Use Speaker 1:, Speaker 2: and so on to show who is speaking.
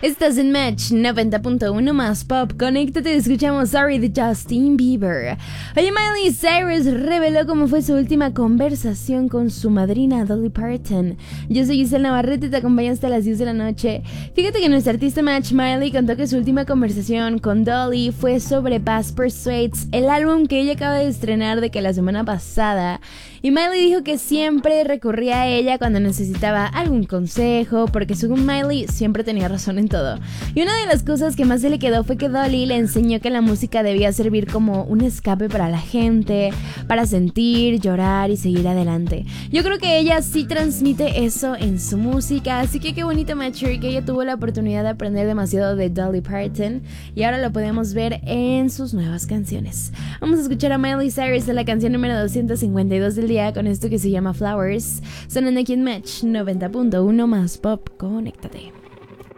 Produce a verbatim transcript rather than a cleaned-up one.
Speaker 1: Estás en Match noventa punto uno más pop. Conéctate, escuchamos Sorry de Justin Bieber. Oye, Miley Cyrus reveló cómo fue su última conversación con su madrina Dolly Parton. Yo soy Giselle Navarrete y te acompaño hasta las diez de la noche. Fíjate que nuestra artista Match Miley contó que su última conversación con Dolly fue sobre Past Pursuits, el álbum que ella acaba de estrenar de que la semana pasada. Y Miley dijo que siempre recurría a ella cuando necesitaba algún consejo, porque según Miley siempre tenía razón en todo. Y una de las cosas que más se le quedó fue que Dolly le enseñó que la música debía servir como un escape para la gente, para sentir, llorar y seguir adelante. Yo creo que ella sí transmite eso en su música, así que qué bonito Mature que ella tuvo la oportunidad de aprender demasiado de Dolly Parton y ahora lo podemos ver en sus nuevas canciones. Vamos a escuchar a Miley Cyrus de la canción número doscientos cincuenta y dos del día con esto que se llama Flowers. Sonando aquí en Match noventa punto uno más pop. Conéctate.